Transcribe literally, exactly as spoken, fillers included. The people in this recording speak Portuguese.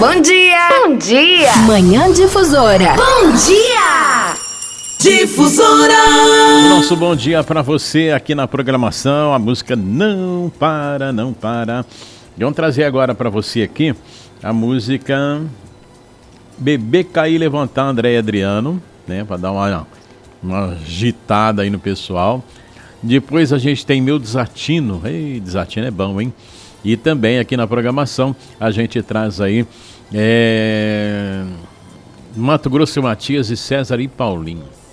Bom dia! Bom dia! Manhã Difusora. Bom dia! Difusora! Nosso bom dia para você aqui na programação. A música Não Para, Não Para. E vamos trazer agora para você aqui a música Bebê Cair Levantar, André e Adriano, né? Para dar uma, uma agitada aí no pessoal. Depois a gente tem Meu Desatino. Ei, Desatino é bom, hein? E também aqui na programação a gente traz aí é... Mato Grosso e Matias e César e Paulinho.